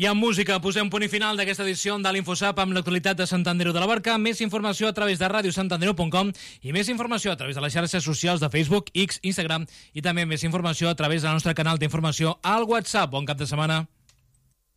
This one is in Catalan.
I amb música posem punt i final d'aquesta edició de l'Infosap amb l'actualitat de Sant Andreu de la Barca. Més informació a través de radiosantandreu.com i més informació a través de les xarxes socials de Facebook, X, Instagram i també més informació a través del nostre canal d'informació al WhatsApp. Bon cap de setmana.